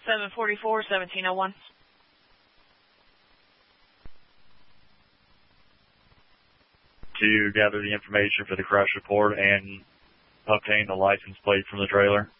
744, 1701. To gather the information for the crash report and obtain the license plate from the trailer.